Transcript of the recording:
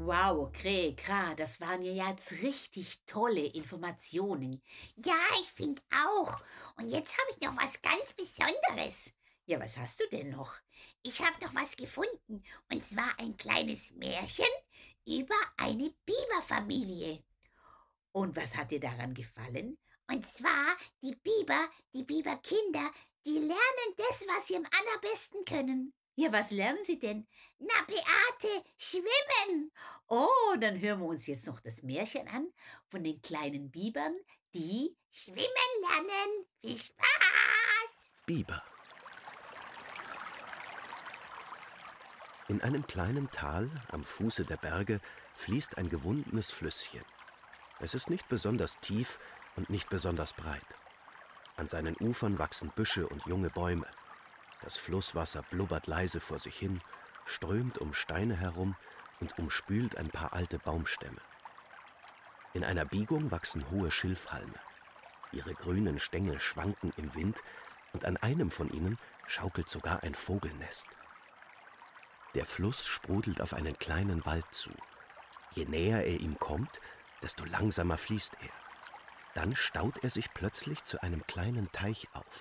Wow, Krähe, das waren ja jetzt richtig tolle Informationen. Ja, ich finde auch. Und jetzt habe ich noch was ganz Besonderes. Ja, was hast du denn noch? Ich habe noch was gefunden. Und zwar ein kleines Märchen über eine Biberfamilie. Und was hat dir daran gefallen? Und zwar die Biberkinder, die lernen das, was sie am allerbesten können. Ja, was lernen sie denn? Na, Beate, schwimmen! Oh, dann hören wir uns jetzt noch das Märchen an von den kleinen Bibern, die... Schwimmen lernen! Viel Spaß! Biber. In einem kleinen Tal am Fuße der Berge fließt ein gewundenes Flüsschen. Es ist nicht besonders tief und nicht besonders breit. An seinen Ufern wachsen Büsche und junge Bäume. Das Flusswasser blubbert leise vor sich hin, strömt um Steine herum und umspült ein paar alte Baumstämme. In einer Biegung wachsen hohe Schilfhalme. Ihre grünen Stängel schwanken im Wind und an einem von ihnen schaukelt sogar ein Vogelnest. Der Fluss sprudelt auf einen kleinen Wald zu. Je näher er ihm kommt, desto langsamer fließt er. Dann staut er sich plötzlich zu einem kleinen Teich auf.